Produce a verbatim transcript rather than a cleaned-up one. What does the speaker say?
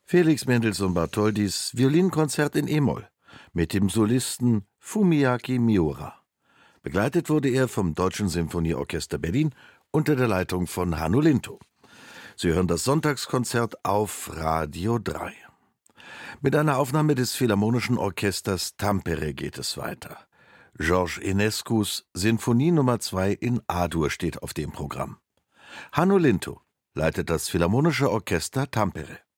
Felix Mendelssohn Bartholdys Violinkonzert in e-Moll mit dem Solisten Fumiaki Miura. Begleitet wurde er vom Deutschen Symphonieorchester Berlin unter der Leitung von Hanno Lintow. Sie hören das Sonntagskonzert auf Radio drei. Mit einer Aufnahme des Philharmonischen Orchesters Tampere geht es weiter. Georges Enescus Sinfonie Nummer zwei in A-Dur steht auf dem Programm. Hanno Lintow leitet das Philharmonische Orchester Tampere.